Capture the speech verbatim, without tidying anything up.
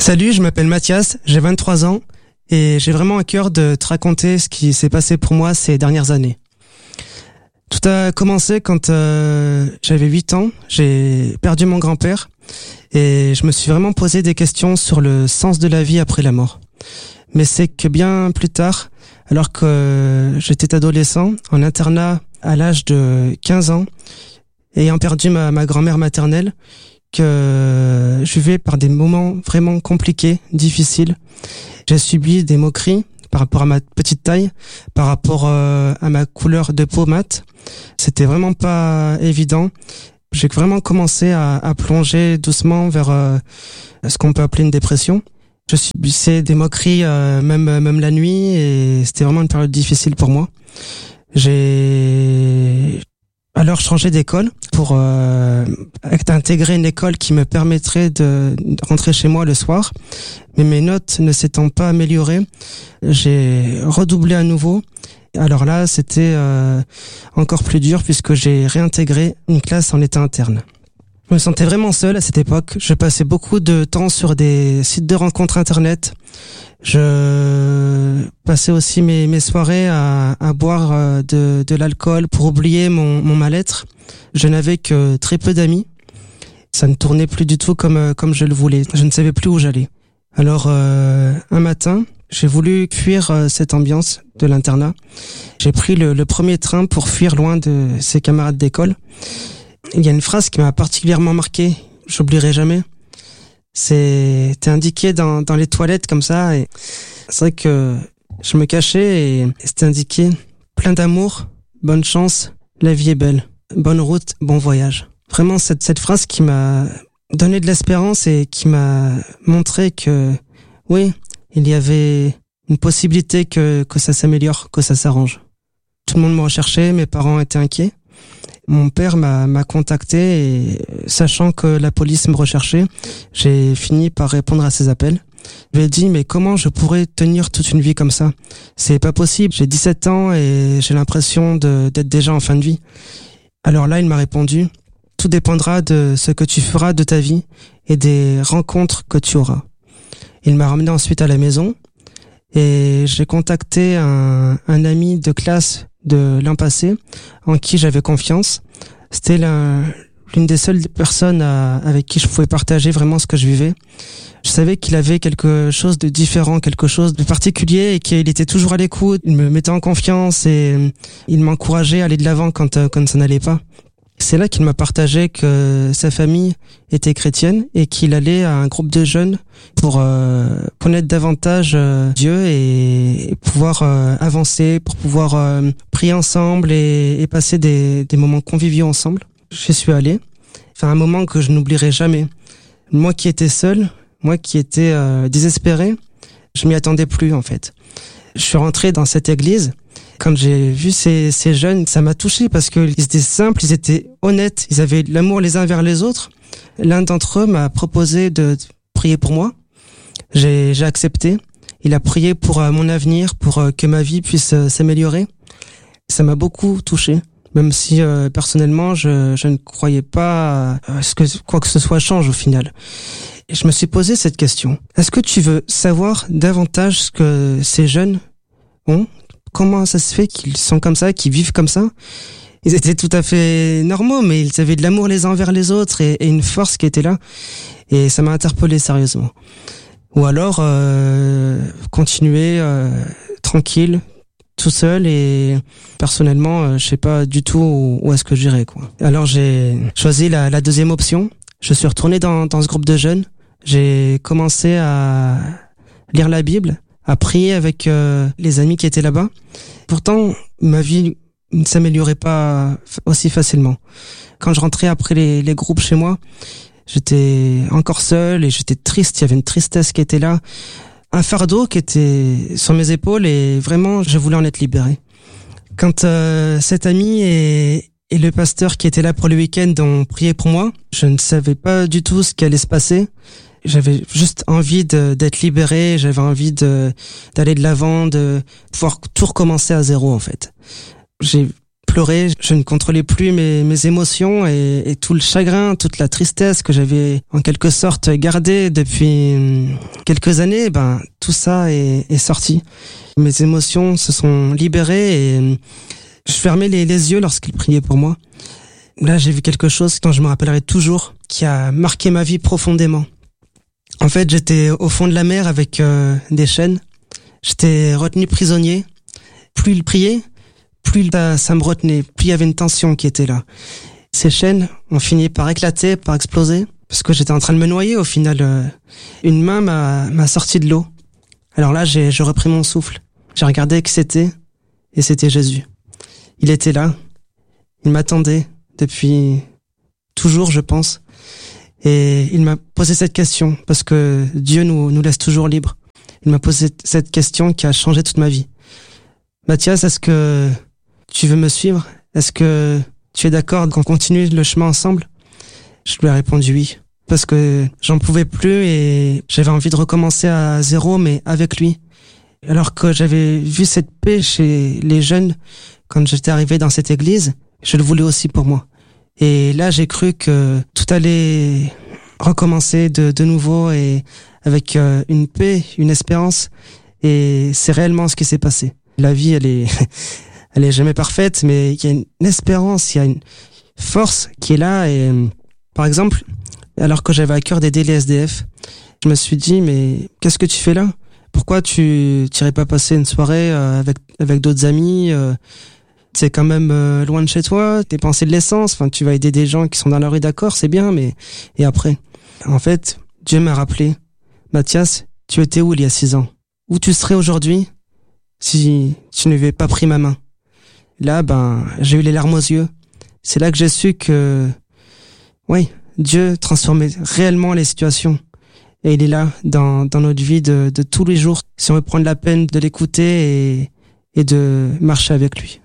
Salut, je m'appelle Mathias, j'ai vingt-trois ans et j'ai vraiment à cœur de te raconter ce qui s'est passé pour moi ces dernières années. Tout a commencé quand euh, j'avais huit ans, j'ai perdu mon grand-père et je me suis vraiment posé des questions sur le sens de la vie après la mort. Mais c'est que bien plus tard, alors que j'étais adolescent, en internat à l'âge de quinze ans, ayant perdu ma, ma grand-mère maternelle, que je vivais par des moments vraiment compliqués, difficiles. J'ai subi des moqueries par rapport à ma petite taille, par rapport euh, à ma couleur de peau mate. C'était vraiment pas évident. J'ai vraiment commencé à, à plonger doucement vers euh, ce qu'on peut appeler une dépression. Je subissais des moqueries euh, même même la nuit et c'était vraiment une période difficile pour moi. J'ai alors changé d'école pour euh, intégrer une école qui me permettrait de rentrer chez moi le soir. Mais mes notes ne s'étant pas améliorées, j'ai redoublé à nouveau. Alors là, c'était euh, encore plus dur puisque j'ai réintégré une classe en état interne. Je me sentais vraiment seul à cette époque. Je passais beaucoup de temps sur des sites de rencontres internet. Je passais aussi mes, mes soirées à, à boire de, de l'alcool pour oublier mon, mon mal-être. Je n'avais que très peu d'amis. Ça ne tournait plus du tout comme, comme je le voulais. Je ne savais plus où j'allais. Alors, euh, un matin, j'ai voulu fuir cette ambiance de l'internat. J'ai pris le, le premier train pour fuir loin de ses camarades d'école. Il y a une phrase qui m'a particulièrement marqué, j'oublierai jamais. C'était indiqué dans, dans les toilettes comme ça, et c'est vrai que je me cachais et c'était indiqué « Plein d'amour, bonne chance, la vie est belle, bonne route, bon voyage ». Vraiment cette, cette phrase qui m'a donné de l'espérance et qui m'a montré que oui, il y avait une possibilité que, que ça s'améliore, que ça s'arrange. Tout le monde me recherchait, mes parents étaient inquiets. Mon père m'a, m'a contacté et sachant que la police me recherchait, j'ai fini par répondre à ses appels. Je lui ai dit, mais comment je pourrais tenir toute une vie comme ça? C'est pas possible, j'ai dix-sept ans et j'ai l'impression de, d'être déjà en fin de vie. Alors là, il m'a répondu, tout dépendra de ce que tu feras de ta vie et des rencontres que tu auras. Il m'a ramené ensuite à la maison et j'ai contacté un, un ami de classe de l'an passé en qui j'avais confiance. C'était la, l'une des seules personnes à, avec qui je pouvais partager vraiment ce que je vivais. Je savais qu'il avait quelque chose de différent, quelque chose de particulier et qu'il était toujours à l'écoute. Il me mettait en confiance et il m'encourageait à aller de l'avant quand, quand ça n'allait pas. C'est là qu'il m'a partagé que sa famille était chrétienne et qu'il allait à un groupe de jeunes pour euh, connaître davantage euh, Dieu et, et pouvoir euh, avancer, pour pouvoir euh, prier ensemble et, et passer des, des moments conviviaux ensemble. J'y suis allé. Enfin, un moment que je n'oublierai jamais. Moi qui étais seul, moi qui étais euh, désespéré, je m'y attendais plus en fait. Je suis rentré dans cette église. Quand j'ai vu ces, ces jeunes, ça m'a touché parce qu'ils étaient simples, ils étaient honnêtes, ils avaient de l'amour les uns vers les autres. L'un d'entre eux m'a proposé de prier pour moi. J'ai, j'ai accepté. Il a prié pour euh, mon avenir, pour euh, que ma vie puisse euh, s'améliorer. Ça m'a beaucoup touché, même si euh, personnellement, je, je ne croyais pas à ce que quoi que ce soit change au final. Et je me suis posé cette question. Est-ce que tu veux savoir davantage ce que ces jeunes ont? Comment ça se fait qu'ils sont comme ça, qu'ils vivent comme ça? Ils étaient tout à fait normaux, mais ils avaient de l'amour les uns vers les autres et, et une force qui était là. Et ça m'a interpellé sérieusement. Ou alors, euh, continuer euh, tranquille, tout seul et personnellement, euh, je sais pas du tout où, où est-ce que j'irais, quoi. Alors j'ai choisi la, la deuxième option. Je suis retourné dans, dans ce groupe de jeunes. J'ai commencé à lire la Bible, à prier avec euh, les amis qui étaient là-bas. Pourtant, ma vie ne s'améliorait pas aussi facilement. Quand je rentrais après les, les groupes chez moi, j'étais encore seul et j'étais triste. Il y avait une tristesse qui était là, un fardeau qui était sur mes épaules et vraiment, je voulais en être libéré. Quand euh, cet ami et, et le pasteur qui était là pour le week-end ont prié pour moi, je ne savais pas du tout ce qui allait se passer. J'avais juste envie de, d'être libéré, j'avais envie de, d'aller de l'avant, de pouvoir tout recommencer à zéro en fait. J'ai pleurer. Je ne contrôlais plus mes, mes émotions et, et tout le chagrin, toute la tristesse que j'avais en quelque sorte gardée depuis quelques années, ben tout ça est, est sorti. Mes émotions se sont libérées et je fermais les, les yeux lorsqu'il priait pour moi. Là, j'ai vu quelque chose dont je me rappellerai toujours, qui a marqué ma vie profondément. En fait, j'étais au fond de la mer avec euh, des chaînes. J'étais retenu prisonnier. Plus il priait, plus ça, ça me retenait, plus il y avait une tension qui était là. Ces chaînes ont fini par éclater, par exploser, parce que j'étais en train de me noyer au final. Euh, une main m'a, m'a sorti de l'eau. Alors là, j'ai, j'ai repris mon souffle. J'ai regardé qui c'était, et c'était Jésus. Il était là, il m'attendait depuis toujours, je pense. Et il m'a posé cette question, parce que Dieu nous, nous laisse toujours libres. Il m'a posé cette question qui a changé toute ma vie. Mathias, est-ce que tu veux me suivre? Est-ce que tu es d'accord qu'on continue le chemin ensemble? Je lui ai répondu oui, parce que j'en pouvais plus et j'avais envie de recommencer à zéro, mais avec lui. Alors que j'avais vu cette paix chez les jeunes quand j'étais arrivé dans cette église, je le voulais aussi pour moi. Et là, j'ai cru que tout allait recommencer de, de nouveau et avec euh, une paix, une espérance. Et c'est réellement ce qui s'est passé. La vie, elle est, elle est jamais parfaite, mais il y a une espérance, il y a une force qui est là. Et par exemple, alors que j'avais à cœur d'aider les S D F, je me suis dit, mais qu'est-ce que tu fais là? Pourquoi tu n'irais pas passer une soirée euh, avec avec d'autres amis euh, c'est quand même euh, loin de chez toi, dépenser de l'essence, enfin tu vas aider des gens qui sont dans la rue, d'accord, c'est bien, mais et après? En fait, Dieu m'a rappelé, Mathias, tu étais où il y a six ans? Où tu serais aujourd'hui si tu n'avais pas pris ma main? Là, ben, j'ai eu les larmes aux yeux. C'est là que j'ai su que, oui, Dieu transformait réellement les situations. Et il est là dans dans notre vie de, de tous les jours, si on veut prendre la peine de l'écouter et, et de marcher avec lui.